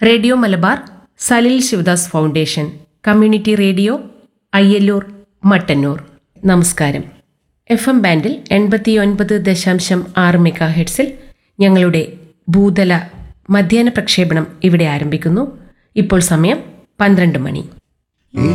Radio Malabar, Salil Sivadas foundation, community radio, Ayyallur, Mattannur. നമസ്കാരം. FM ബാൻഡിൽ 89.6 മെഗാഹെർട്സിൽ ഞങ്ങളുടെ ഭൂതല മധ്യാഹ്ന പ്രക്ഷേപണം ഇവിടെ ആരംഭിക്കുന്നു. ഇപ്പോൾ സമയം 12 മണി.